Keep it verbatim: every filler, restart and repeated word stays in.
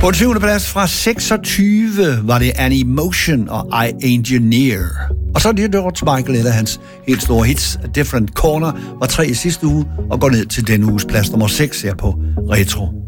På en syvende plads fra seksogtyve var det Animotion og I Engineer. Og så er det også Michael, et af hans helt store hits, A Different Corner, var tre i sidste uge og går ned til denne uges plads nummer seks her på Retro